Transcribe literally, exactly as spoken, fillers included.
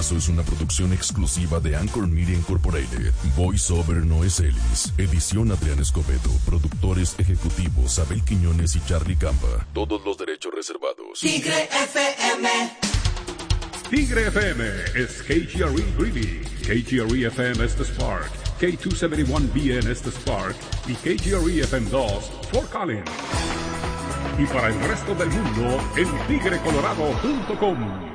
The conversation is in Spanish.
Caso es una producción exclusiva de Anchor Media Incorporated. Voice Over Noé Celis. Edición Adrián Escobedo. Productores ejecutivos Abel Quiñones y Charlie Campa. Todos los derechos reservados. Tigre F M. Tigre F M es K G R E Greeley. K G R E F M es The Spark. K doscientos setenta y uno B N es The Spark. Y K G R E F M dos, Fort Collins. Y para el resto del mundo, en tigre colorado punto com.